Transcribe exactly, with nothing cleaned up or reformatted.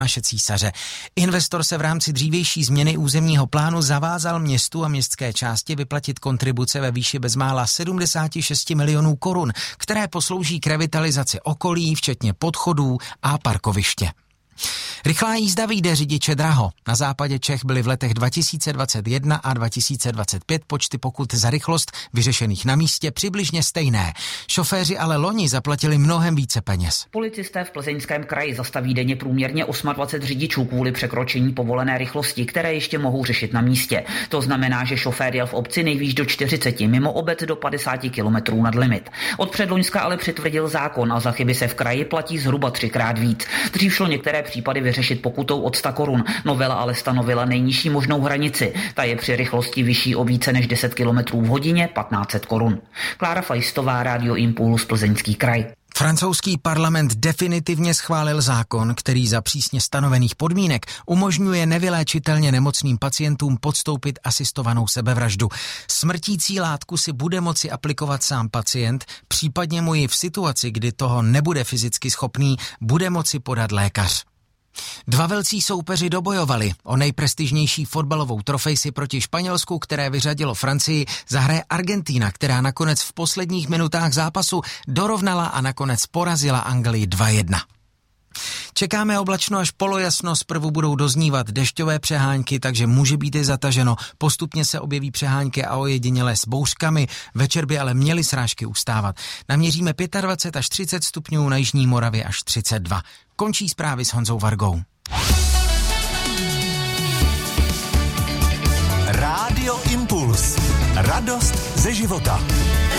naše císaře. Investor se v rámci dřívější změny územního plánu zavázal městu a městské části vyplatit kontribuce ve výši bezmála sedmdesát šest milionů korun, které poslouží k revitalizaci okolí, včetně podchodů a parkoviště. Rychlá jízda vyjde řidiče draho. Na západě Čech byly v letech dva tisíce dvacet jedna a dva tisíce dvacet pět počty pokut za rychlost vyřešených na místě přibližně stejné. Šoféři ale loni zaplatili mnohem více peněz. Policisté v Plzeňském kraji zastaví denně průměrně dvacet osm řidičů kvůli překročení povolené rychlosti, které ještě mohou řešit na místě. To znamená, že šofér jel v obci nejvýš do čtyřicet, mimo obec do padesát kilometrů nad limit. Od předloňska ale přitvrdil zákon a za chyby se v kraji platí zhruba třikrát víc. Dřív šlo některé případy vyřešit pokutou od sto korun. Novela ale stanovila nejnižší možnou hranici. Ta je při rychlosti vyšší o více než deset kilometrů v hodině patnáct set korun. Klára Fajstová, Rádio Impuls, Plzeňský kraj. Francouzský parlament definitivně schválil zákon, který za přísně stanovených podmínek umožňuje nevyléčitelně nemocným pacientům podstoupit asistovanou sebevraždu. Smrtící látku si bude moci aplikovat sám pacient, případně mu ji v situaci, kdy toho nebude fyzicky schopný, bude moci podat lékař. Dva velcí soupeři dobojovali. O nejprestižnější fotbalovou trofej si proti Španělsku, které vyřadilo Francii, zahraje Argentina, která nakonec v posledních minutách zápasu dorovnala a nakonec porazila Anglii dva jedna. Čekáme oblačno až polojasno, zprvu budou doznívat dešťové přehánky, takže může být i zataženo. Postupně se objeví přehánky a ojedinělé s bouřkami, večer by ale měly srážky ustávat. Naměříme dvacet pět až třicet stupňů, na jižní Moravě až třicet dva. Končí zprávy s Honzou Vargou. Rádio Impuls. Radost ze života.